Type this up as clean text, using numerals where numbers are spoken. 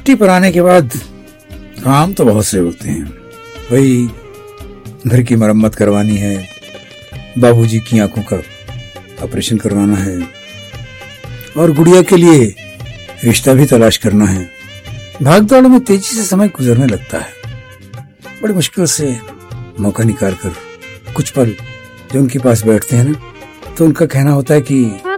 छुट्टी पर आने के बाद काम तो बहुत से होते हैं। वही घर की मरम्मत करवानी है, बाबूजी की आंखों का ऑपरेशन करवाना है और गुड़िया के लिए रिश्ता भी तलाश करना है। भागदौड़ में तेजी से समय गुजरने लगता है। बड़ी मुश्किल से मौका निकाल कर कुछ पल जो उनके पास बैठते हैं ना, तो उनका कहना होता है कि